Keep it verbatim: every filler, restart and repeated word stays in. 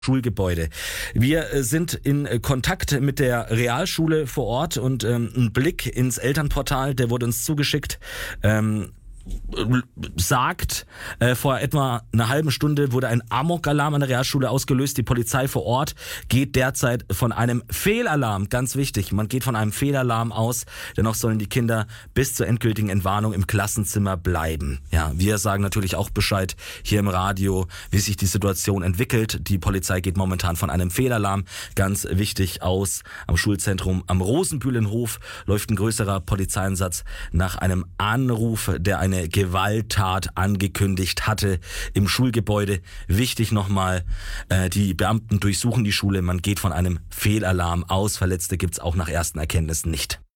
Schulgebäude. Wir äh, sind in äh, Kontakt mit der Realschule vor Ort und ähm, ein Blick ins Elternportal, der wurde uns zugeschickt, ähm, sagt, äh, vor etwa einer halben Stunde wurde ein Amok-Alarm an der Realschule ausgelöst. Die Polizei vor Ort geht derzeit von einem Fehlalarm, ganz wichtig, man geht von einem Fehlalarm aus, dennoch sollen die Kinder bis zur endgültigen Entwarnung im Klassenzimmer bleiben. Ja, wir sagen natürlich auch Bescheid hier im Radio, wie sich die Situation entwickelt. Die Polizei geht momentan von einem Fehlalarm, ganz wichtig, aus. Am Schulzentrum am Rosenbühlenhof läuft ein größerer Polizeieinsatz nach einem Anruf, der ein eine Gewalttat angekündigt hatte im Schulgebäude. Wichtig nochmal, äh, die Beamten durchsuchen die Schule, man geht von einem Fehlalarm aus. Verletzte gibt's auch nach ersten Erkenntnissen nicht.